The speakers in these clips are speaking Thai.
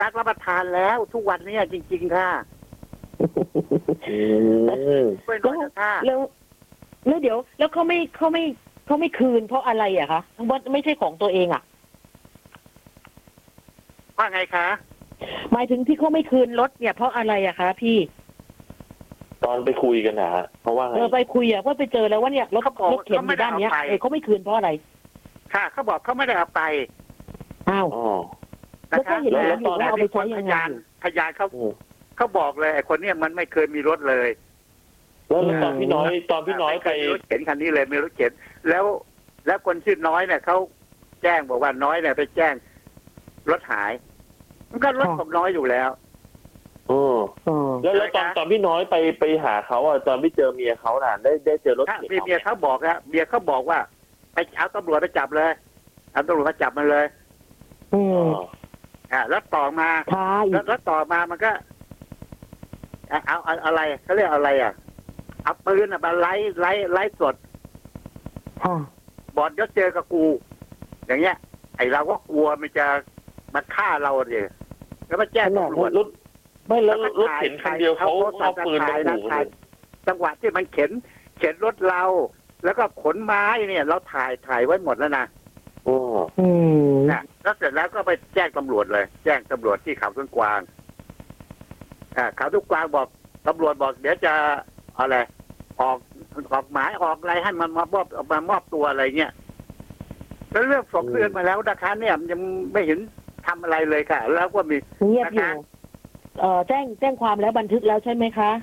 ตักรับประทานแล้วทุกวันนี้จริงๆค่ะเป็นน้อยค่ะแล้วเดี๋ยวแล้วเขาไม่คืนเพราะอะไรอะคะว่าไม่ใช่ของตัวเองอะว่าไงคะหมายถึงที่เขาไม่คืนรถเนี่ยเพราะอะไรอะคะพี่ตอนไปคุยกันนะเพราะว่าไงไปคุยอะว่าไปเจอแล้วว่าเนี่ยรถเข็นอยู่ด้านเนี้ยเขาไม่คืนเพราะอะไรค่ะเขาบอกเขาไม่ได้เอาไปอ้าวแล้วก็เห็นแล้วอยู่ว่าเอาไปใช้ยังไงพยานเขาบอกเลยไอ้คนเนี้ยมันไม่เคยมีรถเลยแล้วตอนพี่น้อยไปรถเข็นคันนี้เลยมีรถเข็นแล้วคนชื่อน้อยเนี่ยเขาแจ้งบอกว่าน้อยเนี่ยไปแจ้งรถหายมันก็รถของน้อยอยู่แล้วแล้วตอนพี่น้อยไปหาเขาอ่ะตอนพี่เจอเมียเขาน่ะได้เจอรถเมียเขาบอกนะเมียเขาบอกว่าไปเอาตำรวจไปจับเลยเอาตำรวจมาจับมันเลยแล้วต่อมาแล้วต่อมามันก็เอาอะไรเขาเรียกอะไรอ่ะเอาปืนมาไล่สดบอดยศเจอกับกูอย่างเงี้ยไอเราก็กลัวมันจะมาฆ่าเราเลยแล้วมาแจ้งตำรวจไม่แล้วรถเข็นคันเดียวเขาเอาปืนมาขู่จังหวะที่มันเข็นรถเราแล้วก็ขนไม้เนี่ยเราถ่ายไว้หมดแล้วนะแล้วเสร็จแล้วก็ไปแจ้งตำรวจเลยแจ้งตำรวจที่เขาต้นกวางเขาต้นกวางบอกตำรวจบอกเดี๋ยวจะอะไรออกหมายออกอะไรให้มันมามอบตัวอะไรเงี้ยแล้วเรื่อง2 เดือนมาแล้วนะคะเนี่ยยังไม่เห็นทำอะไรเลยค่ะแล้วก็มีเงียบอยู่แจ้งความแล้วบันทึกแล้วใช่ไหมคะ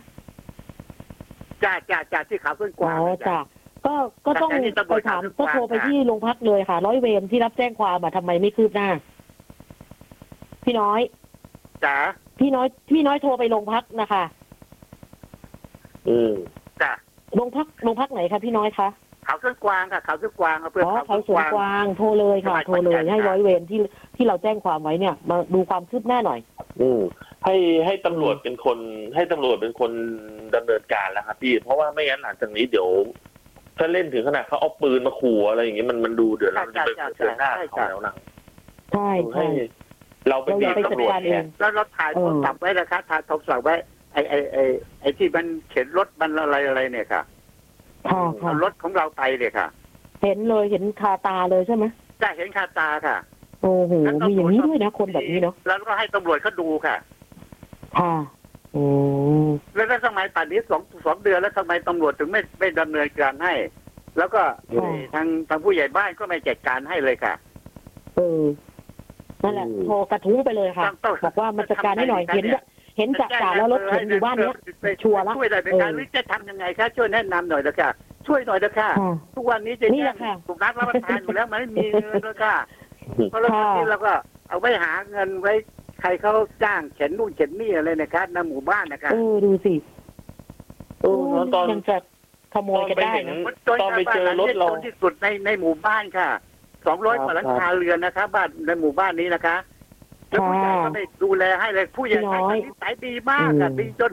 จ้าที่เขาต้นกวางจ้าก็ต้องไปถามก็โทรไปที่โรงพักเลยค่ะร้อยเวรที่รับแจ้งความทำไมไม่คืบหน้าพี่น้อยจ๋าพี่น้อยโทรไปโรงพักนะคะจ้าโรงพักไหนคะพี่น้อยคะเขาต้นกวางค่ะเขาต้นกวางเพื่อเขาสวนกวางโทรเลยค่ะโทรเลยให้ร้อยเวรที่เราแจ้งความไว้เนี่ยมาดูความคืบหน้าหน่อยให้ตำรวจเป็นคนดำเนินการแล้วครับพี่เพราะว่าไม่งั้นหลังจากนี้เดี๋ยวถ้าเล่นถึงขนาดเขาเอาปืนมาขู่อะไรอย่างเงี้ยมันดูเดือดร้อนจะไปเจอหน้าเขาแล้วนะใช่เราไปบีบตำรวจเนี่ยแล้วเราถ่ายโทรศัพท์ไว้นะคะถ่ายโทรศัพท์ไว้ไอ้ที่มันเข็นรถมันอะไรเนี่ยค่ะรถของเราไปเลยค่ะเห็นเลยเห็นคาตาเลยใช่ไหมใช่เห็นคาตาค่ะโอ้โหมีอย่างนี้ด้วยนะคนแบบนี้เนาะแล้วก็ให้ตำรวจเขาดูค่ะแล้วทำไมป่านนี้สองเดือนแล้วทำไมตำรวจถึงไม่ดำเนินการให้แล้วก็ทางผู้ใหญ่บ้านก็ไม่จัดการให้เลยค่ะนั่นแหละโทรกระทุ้งไปเลยค่ะบอกว่ามันจัดการให้หน่อยเห็นจ่าแล้วรถเข็นอยู่บ้านเนี้ยชัวร์ละช่วยได้ไหมคะหรือจะทำยังไงคะช่วยแนะนำหน่อยนะค่ะช่วยหน่อยนะค่ะทุกวันนี้จะถูกนักรับประทานอยู่แล้วมันไม่มีเงินแล้วค่ะเพราะเราที่เราก็เอาไว้หาเงินไว้ใครเขาจ้างเข็นนู่นเข็นนี่อะไรนะครับในหมู่บ้านนะครับดูสิตอนยังจะขโมยกันได้นะตอนไปเจอรถเราที่สุดในหมู่บ้านค่ะ200 กว่าหลังคาเรือนนะคะบ้านในหมู่บ้านนี้นะคะแล้วผู้ใหญ่ก็ไม่ดูแลให้เลยผู้ใหญ่นิสัยดีมากค่ะดีจน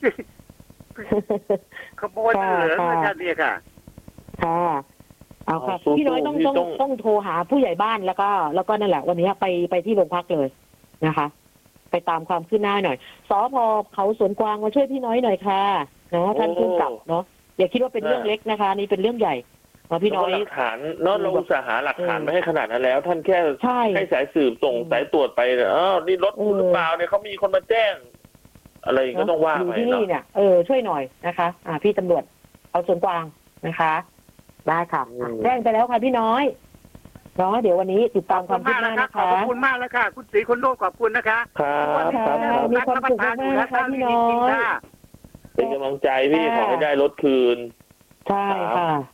ขโมยเหลือมาแค่นี้ค่ะเอาค่ะพี่น้อยต้องโทรหาผู้ใหญ่บ้านแล้วก็นั่นแหละวันนี้ไปที่โรงพักเลยนะคะไปตามความคืบหน้าหน่อยสพ.เขาสวนกวางมาช่วยพี่น้อยหน่อยค่ะเนาะท่านผู้กำกับเนาะอย่าคิดว่าเป็นเรื่องเล็กนะคะนี่เป็นเรื่องใหญ่พี่น้อยหลักฐานเนาะเราอุตส่าห์หาหลักฐานไม่ให้ขนาดนั้นแล้วท่านแค่ให้สายสืบส่งสายตรวจไปนี่รถหรือเปล่าเนี่ยเขามีคนมาแจ้งอะไรก็ต้องว่าไปที่นี่เนี่ยช่วยหน่อยนะคะพี่ตำรวจเอาสวนกวางนะคะได้ค่ะแจ้งไปแล้วค่ะพี่น้อยเนาะเดี๋ยววันนี้ติดตามความคืบหน้านะคะขอบคุณมากแล้วค่ะคุณศรีคุณโลกขอบคุณนะคะมีความสุขมากนะคะพี่น้อยเป็นกำลังใจพี่ขอให้ได้รถคืนใช่ค่ะ